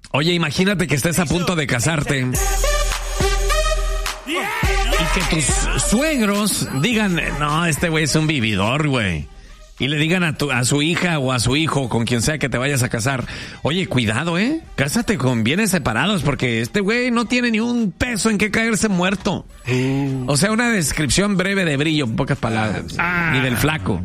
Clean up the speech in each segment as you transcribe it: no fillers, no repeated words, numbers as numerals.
Oye, imagínate que estés a punto de casarte y que tus suegros digan, no, este güey es un vividor, güey. Y le digan a su hija o a su hijo, con quien sea que te vayas a casar, oye, cuidado, cásate con bienes separados porque este güey no tiene ni un peso en que caerse muerto. O sea, una descripción breve de Brillo, en pocas palabras. Ni del flaco.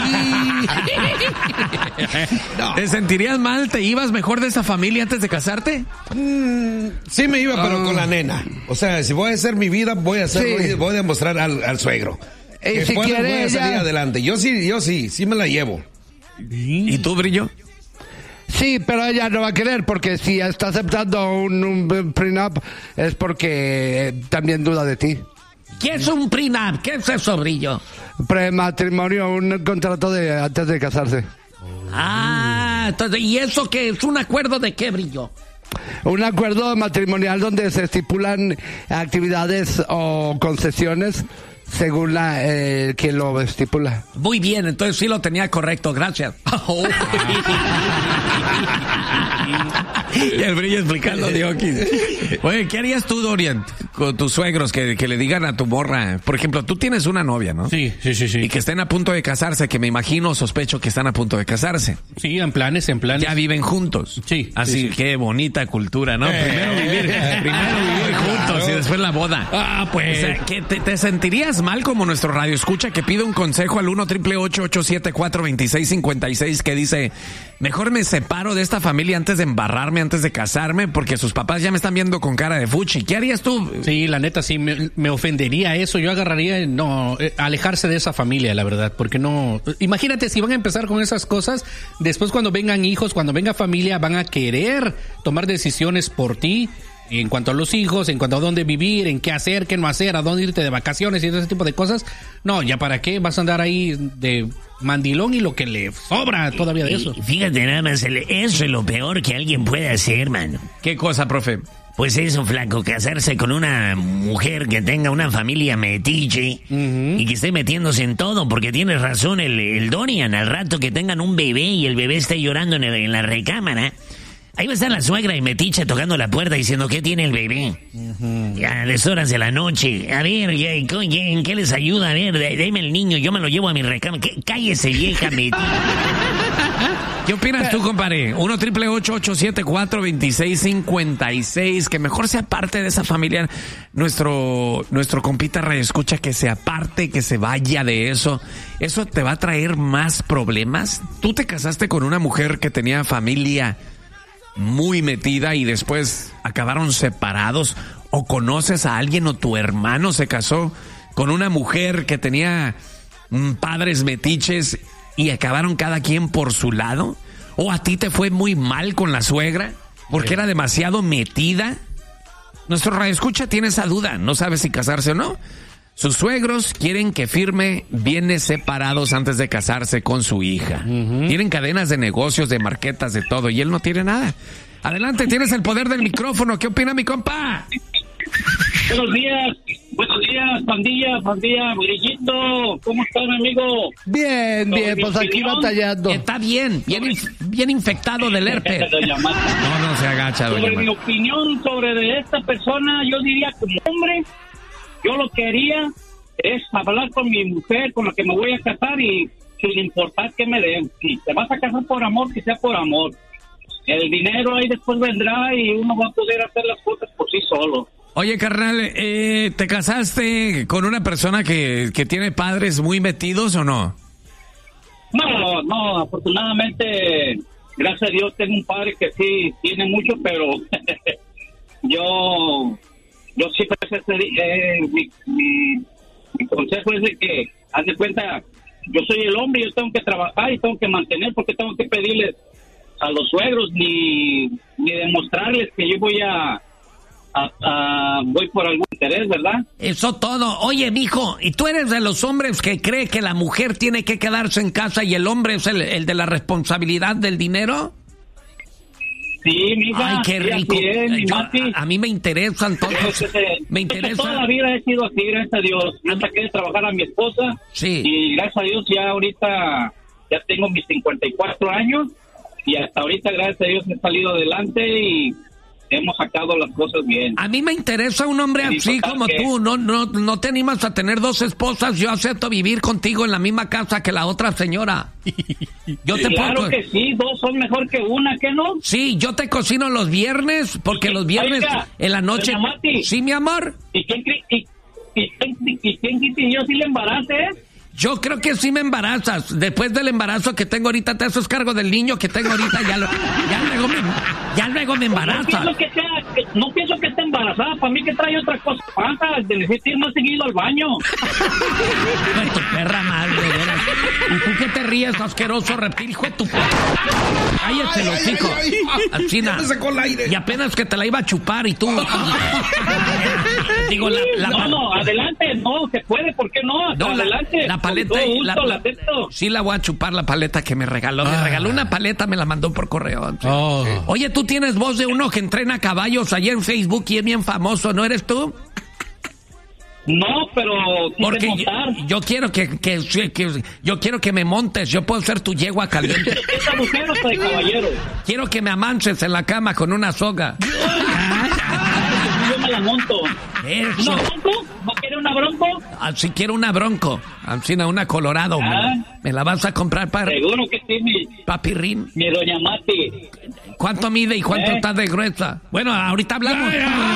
No. ¿Te sentirías mal? ¿Te ibas mejor de esa familia antes de casarte? Sí me iba, pero con la nena. O sea, si voy a hacer mi vida, voy a demostrar al suegro. Que si voy quiere a salir adelante. Yo sí me la llevo. ¿Y tú, Brillo? Sí, pero ella no va a querer porque si está aceptando un prenup es porque también duda de ti. ¿Qué es un prenup? ¿Qué es eso, Brillo? Prematrimonio, un contrato de antes de casarse. Entonces, ¿y eso qué es? ¿Un acuerdo de qué, Brillo? Un acuerdo matrimonial donde se estipulan actividades o concesiones según quien lo estipula. Muy bien, entonces sí lo tenía correcto, gracias. Y el Brillo explicando, Diokis. Oye, ¿qué harías tú, Dorian, con tus suegros que le digan a tu morra? Por ejemplo, tú tienes una novia, ¿no? Sí. Y que estén a punto de casarse, que me imino, sospecho que están a punto de casarse. Sí, en planes. Ya viven juntos. Sí. Así, qué bonita cultura, ¿no? Primero vivir juntos y después la boda. Pues. O sea, ¿que te sentirías mal como nuestro radio escucha que pide un consejo al 1-888-874-2656 que dice, mejor me separo de esta familia antes de embarrarme, antes de casarme, porque sus papás ya me están viendo con cara de fuchi? ¿Qué harías tú? Sí, la neta, sí, me ofendería eso. Yo agarraría, alejarse de esa familia, la verdad, porque no... Imagínate, si van a empezar con esas cosas, después cuando vengan hijos, cuando venga familia, van a querer tomar decisiones por ti, en cuanto a los hijos, en cuanto a dónde vivir, en qué hacer, qué no hacer, a dónde irte de vacaciones y ese tipo de cosas. No, ya para qué vas a andar ahí de mandilón y lo que le sobra todavía de eso. Fíjate nada más, eso es lo peor que alguien puede hacer, mano. ¿Qué cosa, profe? Pues eso, flaco, casarse con una mujer que tenga una familia metiche y que esté metiéndose en todo, porque tienes razón el Dorian, al rato que tengan un bebé y el bebé esté llorando en la recámara. Ahí va a estar la suegra y metiche tocando la puerta diciendo, ¿qué tiene el bebé? Ya, a las horas de la noche. A ver, ¿en qué les ayuda? A ver, deme el niño, yo me lo llevo a mi recámara. Cállese, vieja metiche. ¿Qué opinas tú, compadre? 1-888-874-2656. Que mejor se aparte de esa familia. Nuestro compita Radio Escucha, que se aparte, que se vaya de eso. ¿Eso te va a traer más problemas? ¿Tú te casaste con una mujer que tenía familia muy metida y después acabaron separados? ¿O conoces a alguien o tu hermano se casó con una mujer que tenía padres metiches y acabaron cada quien por su lado? ¿O a ti te fue muy mal con la suegra porque era demasiado metida? Nuestro radioescucha tiene esa duda, no sabe si casarse o no. Sus suegros quieren que firme bienes separados antes de casarse con su hija. Tienen cadenas de negocios, de marquetas, de todo, y él no tiene nada. Adelante, tienes el poder del micrófono. ¿Qué opina mi compa? Buenos días, pandilla, Brillito. ¿Cómo estás, mi amigo? Bien, pues aquí batallando. Está bien infectado del herpes. No se agacha, doña Sobre mi opinión sobre de esta persona, yo diría como hombre, yo lo que haría es hablar con mi mujer, con la que me voy a casar, y sin importar que me den. Si te vas a casar por amor, que sea por amor. El dinero ahí después vendrá y uno va a poder hacer las cosas por sí solo. Oye, carnal, ¿te casaste con una persona que tiene padres muy metidos o no? No, afortunadamente, gracias a Dios, tengo un padre que sí tiene mucho, pero yo siempre mi consejo es de que, haz de cuenta, yo soy el hombre, yo tengo que trabajar y tengo que mantener, porque tengo que pedirles a los suegros ni demostrarles que yo voy voy por algún interés, ¿verdad? Eso todo. Oye, mijo, ¿y tú eres de los hombres que cree que la mujer tiene que quedarse en casa y el hombre es el de la responsabilidad del dinero? Sí, mija. Ay, qué rico. Sí, a mí me interesan todos. Me interesa. Toda la vida he sido así, gracias a Dios. Yo saqué de trabajar a mi esposa. Sí. Y gracias a Dios ya ahorita ya tengo mis 54 años. Y hasta ahorita, gracias a Dios, he salido adelante y hemos sacado las cosas bien. A mí me interesa un hombre así como tú. No te animas a tener 2 esposas. Yo acepto vivir contigo en la misma casa que la otra señora. Yo te claro que sí, 2 son mejor que una, ¿qué no? Sí, yo te cocino los viernes, porque los viernes en la noche... Sí, mi amor. ¿Y quién quite yo si le embarace? Yo creo que sí me embarazas. Después del embarazo que tengo ahorita, te haces cargo del niño que tengo ahorita. Ya luego me embarazas. No pienso que esté embarazada. Para mí que trae otra cosa. Pasa, necesito ir más seguido al baño. Hijo de tu perra madre, de veras. ¿Y tú qué te ríes, asqueroso reptil? Hijo de tu perra. Cállate, los hijos. China. Y apenas que te la iba a chupar y tú. Digo, No, adelante. No, se puede. ¿Por qué no? Adelante. La paleta. Sí, la voy a chupar, la paleta que me regaló. Me regaló una paleta, me la mandó por correo. Sí. Oye, tú tienes voz de uno que entrena caballos allá en Facebook y es bien famoso, ¿no eres tú? No, pero porque yo quiero yo quiero que me montes. Yo puedo ser tu yegua caliente. ¿Esta mujer o esta de caballero? Quiero que me amanches en la cama con una soga. Yo me la monto. Eso. ¿Una bronco? ¿Va a querer una bronco? Si quiero una bronco. Ancina, una Colorado. ¿Me la vas a comprar para? Seguro que sí, Papirrín. Mi doña Mati. ¿Cuánto mide y cuánto está de gruesa? Bueno, ahorita hablamos.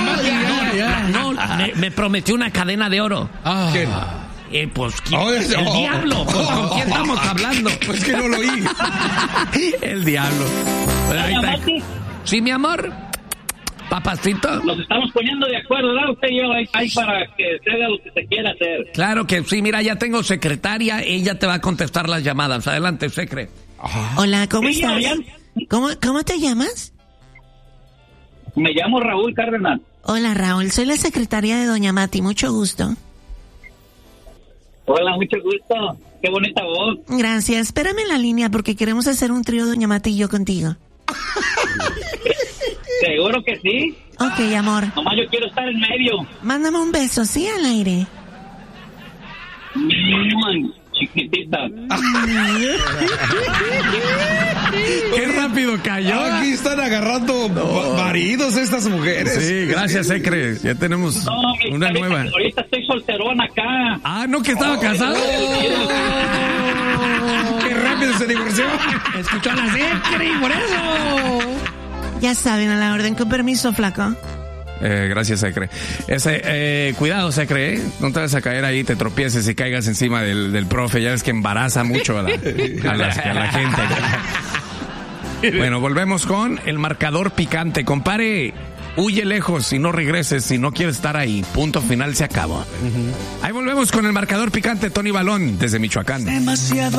Me prometió una cadena de oro. Pues el diablo. Pues, ¿con quién estamos hablando? Pues que no lo oí. El diablo. Sí, mi amor. Papacito. Nos estamos poniendo de acuerdo, ¿verdad? Usted y yo ahí para que se haga lo que se quiera hacer. Claro que sí, mira, ya tengo secretaria, ella te va a contestar las llamadas. Adelante, secre. Hola, ¿cómo estás? ¿Cómo te llamas? Me llamo Raúl Cárdenas. Hola, Raúl, soy la secretaria de doña Mati, mucho gusto. Hola, mucho gusto. Qué bonita voz. Gracias, espérame en la línea porque queremos hacer un trío doña Mati y yo contigo. ¿Seguro que sí? Ok, amor. Nomás yo quiero estar en medio. Mándame un beso, ¿sí? Al aire. Chiquitita. Qué rápido cayó. Aquí están agarrando maridos estas mujeres. Sí, gracias, secre. Ya tenemos una nueva. Ahorita estoy solterón acá. No, que estaba casado. Qué rápido se divorció. Escuchó a la secre, por eso. Ya saben, a la orden. Con permiso, flaco. Gracias, secre. Cuidado, secre, ¿eh? No te vas a caer ahí, te tropieces y caigas encima del profe. Ya ves que embaraza mucho a la gente. Bueno, volvemos con el marcador picante. Compare, huye lejos y no regreses si no quieres estar ahí. Punto final, se acabó. Ahí volvemos con el marcador picante. Tony Balón, desde Michoacán. Demasiado